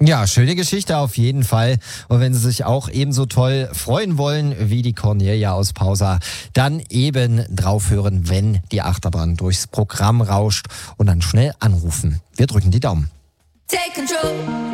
Ja, schöne Geschichte auf jeden Fall. Und wenn Sie sich auch ebenso toll freuen wollen wie die Cornelia aus Pausa, dann eben draufhören, wenn die Achterbahn durchs Programm rauscht und dann schnell anrufen. Wir drücken die Daumen. Take control.